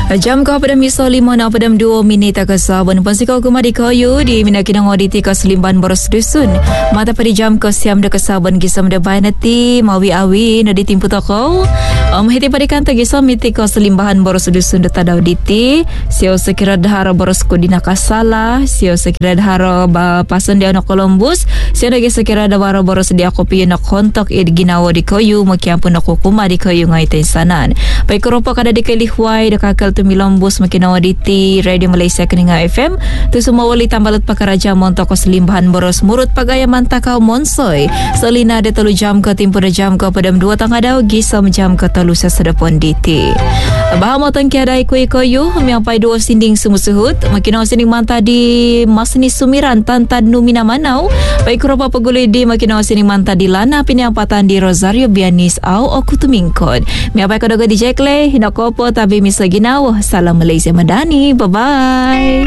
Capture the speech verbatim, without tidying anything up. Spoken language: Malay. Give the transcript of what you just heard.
Jam kau pada miso lima na pada dua minit ke saban pasti kau kumadi kayu di mina kina ngoditi ke selimban boros dusun mata pada jam ke siam de ke saban gisam de bainati mawi awi na ditimpu takau um hiti pada kanta gisam miti ke selimbahan boros dusun de tadau diti sio sekira dahara boros ko dina kasala sio sekira dahara ba pasan dia na Columbus sio lagi sekira dahara boros dia kopi na kontak id ginawa di kayu makian pun aku kumadi kayu ngai tensanan baik keropa kada dikelihwai de kakal Milambus makin awaditi Radio Malaysia Keninga F M tu semua wali tambalat pakaraja montoko selimbahan boros murut pagaya mantakau monsoy selina de telu jam ke timpu de jam ke padam dua tangadau gisam jam ke telu sesedepon diti bahama tangki ada iko-iko yu miampai dua sinding semusuhut makin awas sinding manta di masni sumiran tantan numina manau baik ropa pegulai di makin awas sinding manta di lana piniampatan di Rosario Bianis au okutumingkod miampai kodogo di Jekle hinakopo tabi misaginau. Salam Malaysia Madani. Bye-bye.